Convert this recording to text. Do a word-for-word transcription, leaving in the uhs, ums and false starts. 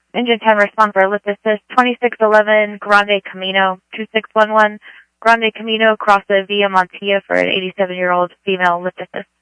Engine ten, respond for lift assist, twenty-six eleven Grande Camino, two six one one, Grande Camino, cross the Via Montilla for an eighty-seven-year-old female lift assist.